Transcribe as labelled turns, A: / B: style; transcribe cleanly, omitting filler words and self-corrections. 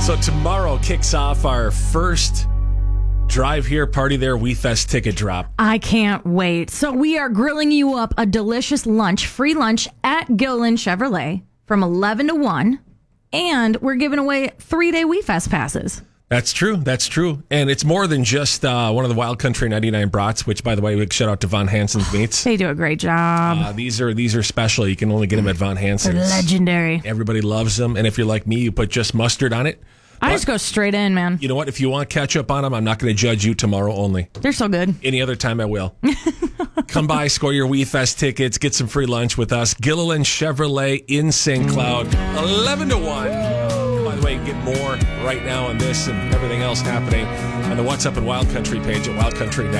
A: So tomorrow kicks off our first Drive Here, Party There, We Fest ticket drop.
B: I can't wait. So we are grilling you up a delicious lunch, free lunch at Gilliland Chevrolet from 11 to 1. And we're giving away 3-day We Fest passes.
A: That's true. And it's more than just one of the Wild Country 99 brats, which, by the way, big shout out to Von Hansen's Meats.
B: They do a great job.
A: These are special. You can only get them at Von Hansen's.
B: They're legendary.
A: Everybody loves them. And if you're like me, you put just mustard on it.
B: I just go straight in, man.
A: You know what? If you want ketchup on them, I'm not going to judge you tomorrow only.
B: They're so good.
A: Any other time I will. Come by, score your We Fest tickets, get some free lunch with us. Gilliland Chevrolet in St. Cloud, 11 to 1. By the way, you can get more right now on this and everything else happening on the What's Up in Wild Country page at Wild Country